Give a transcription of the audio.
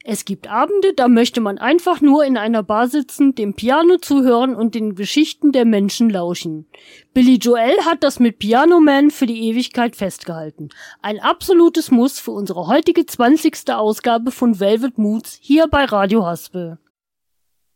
Es gibt Abende, da möchte man einfach nur in einer Bar sitzen, dem Piano zuhören und den Geschichten der Menschen lauschen. Billy Joel hat das mit Piano Man für die Ewigkeit festgehalten. Ein absolutes Muss für unsere heutige 20. Ausgabe von Velvet Moods hier bei Radio Haspel.